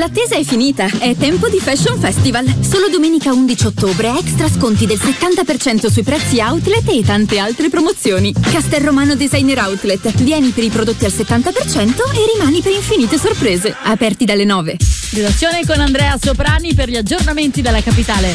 L'attesa è finita, è tempo di Fashion Festival. Solo domenica 11 ottobre extra sconti del 70% sui prezzi outlet e tante altre promozioni. Castelromano Designer Outlet. Vieni per i prodotti al 70% e rimani per infinite sorprese. Aperti dalle 9. Redazione con Andrea Soprani per gli aggiornamenti dalla capitale.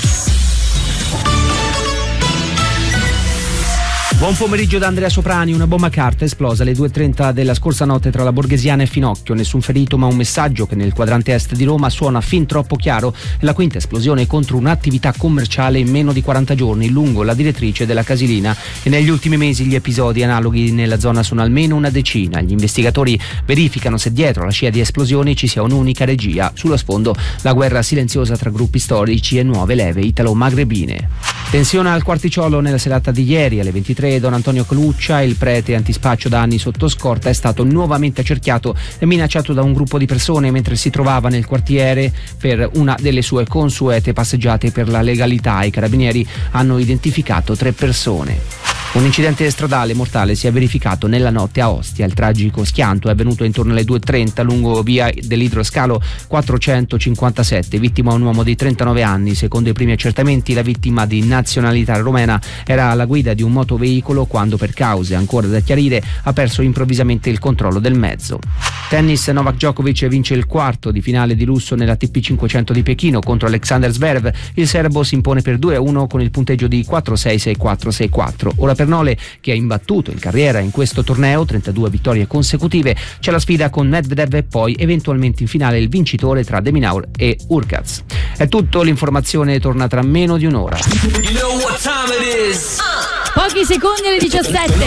Buon pomeriggio da Andrea Soprani. Una bomba a carta esplosa alle 2:30 della scorsa notte tra la Borghesiana e Finocchio. Nessun ferito, ma un messaggio che nel quadrante est di Roma suona fin troppo chiaro. È la quinta esplosione contro un'attività commerciale in meno di 40 giorni lungo la direttrice della Casilina, e negli ultimi mesi gli episodi analoghi nella zona sono almeno una decina. Gli investigatori verificano se dietro la scia di esplosioni ci sia un'unica regia. Sullo sfondo la guerra silenziosa tra gruppi storici e nuove leve italo-magrebine. Tensione al Quarticciolo nella serata di ieri alle 23. Don Antonio Coluccia, il prete antispaccio da anni sotto scorta, è stato nuovamente accerchiato e minacciato da un gruppo di persone mentre si trovava nel quartiere per una delle sue consuete passeggiate per la legalità. I carabinieri hanno identificato 3 persone. Un incidente stradale mortale si è verificato nella notte a Ostia. Il tragico schianto è avvenuto intorno alle 2:30 lungo via dell'Idroscalo 457. Vittima un uomo di 39 anni. Secondo i primi accertamenti la vittima, di nazionalità romena, era alla guida di un motoveicolo quando, per cause ancora da chiarire, ha perso improvvisamente il controllo del mezzo. Tennis. Novak Djokovic vince il quarto di finale di lusso nella TP 500 di Pechino contro Alexander Zverev. Il serbo si impone per 2-1 con il punteggio di 4-6, 6-4, 6-4. Ora per Nole, che ha imbattuto in carriera in questo torneo 32 vittorie consecutive, c'è la sfida con Medvedev e poi eventualmente in finale il vincitore tra De Minaur e Urkaz. È tutto, l'informazione torna tra meno di un'ora. Pochi secondi alle 17.